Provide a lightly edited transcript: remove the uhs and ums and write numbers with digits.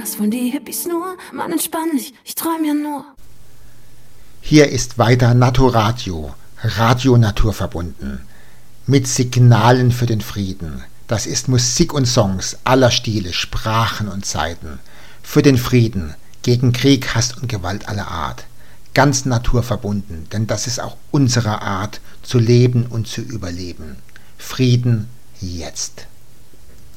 was wollen die Hippies nur? Mann, entspann dich, ich träum ja nur. Hier ist weiter Naturadio, Radio naturverbunden, mit Signalen für den Frieden. Das ist Musik und Songs aller Stile, Sprachen und Zeiten. Für den Frieden, gegen Krieg, Hass und Gewalt aller Art. Ganz naturverbunden, denn das ist auch unsere Art, zu leben und zu überleben. Frieden jetzt.